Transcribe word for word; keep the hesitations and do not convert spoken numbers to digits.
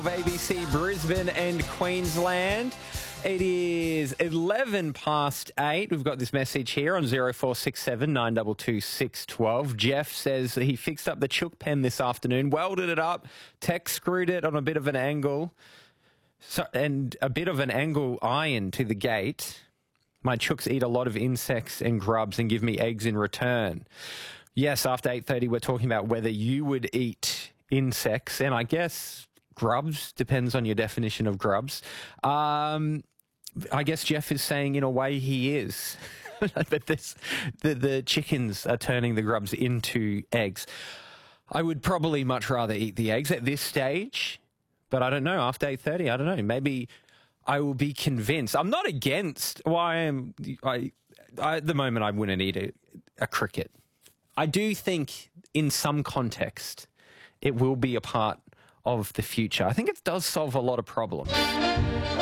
A B C Brisbane and Queensland. It is eleven past eight. We've got this message here on zero four six seven nine two two six one two. Jeff says that he fixed up the chook pen this afternoon, welded it up, tech screwed it on a bit of an angle, so, and a bit of an angle iron to the gate. My chooks eat a lot of insects and grubs and give me eggs in return. Yes, after eight thirty, we're talking about whether you would eat insects, and I guess grubs, depends on your definition of grubs. Um, I guess Jeff is saying in a way he is. But this, the, the chickens are turning the grubs into eggs. I would probably much rather eat the eggs at this stage, but I don't know. After eight thirty, I don't know. Maybe I will be convinced. I'm not against why I am. I, I, at the moment, I wouldn't eat a, a cricket. I do think in some context it will be a part of the future. I think it does solve a lot of problems.